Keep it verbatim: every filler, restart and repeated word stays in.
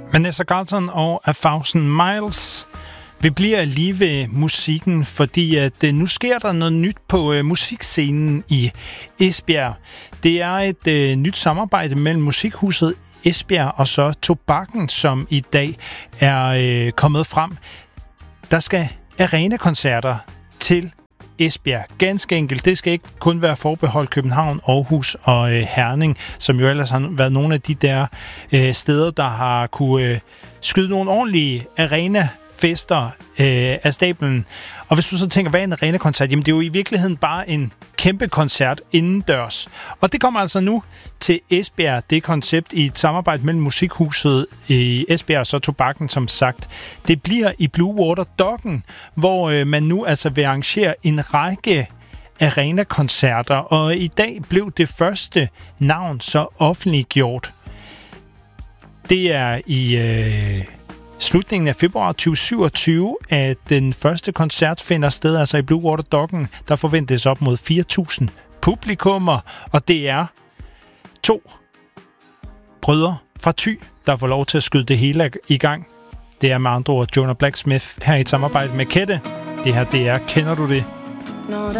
Vanessa Carlton og A Thousand Miles. Vi bliver lige ved musikken, fordi at nu sker der noget nyt på uh, musikscenen i Esbjerg. Det er et uh, nyt samarbejde mellem Musikhuset Esbjerg og så Tobakken, som i dag er uh, kommet frem. Der skal arenakoncerter til Esbjerg. Ganske enkelt. Det skal ikke kun være forbeholdt København, Aarhus og øh, Herning, som jo ellers har været nogle af de der øh, steder, der har kunne øh, skyde nogle ordentlige arenafester øh, af stablen. Og hvis du så tænker, hvad er en arenakoncert? Jamen det er jo i virkeligheden bare en kæmpe koncert indendørs. Og det kommer altså nu til Esbjerg, det koncept i et samarbejde mellem Musikhuset i Esbjerg og så Tobakken, som sagt. Det bliver i Blue Water Docken, hvor øh, man nu altså vil arrangere en række arenakoncerter. Og i dag blev det første navn så offentliggjort. Det er i øh, slutningen af februar tyve syvogtyve, at den første koncert finder sted, altså i Blue Water Docken. Der forventes op mod fire tusind publikummer, og det er to brødre fra Thy, der får lov til at skyde det hele i gang. Det er med andre ord Jonah Blacksmith her i et samarbejde med Kette. Det her, det er Kender du det?